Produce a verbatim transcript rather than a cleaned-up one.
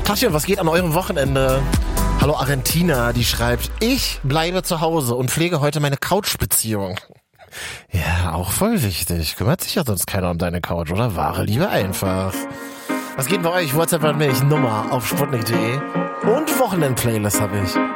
Tachchen, was geht an eurem Wochenende? Hallo Argentina, die schreibt, ich bleibe zu Hause und pflege heute meine Couch-Beziehung. Ja, auch voll wichtig. Kümmert sich ja sonst keiner um deine Couch, oder? Wahre Liebe einfach. Was geht bei euch? WhatsApp an mich, Nummer auf sputnik punkt de und Wochenend-Playlist habe ich.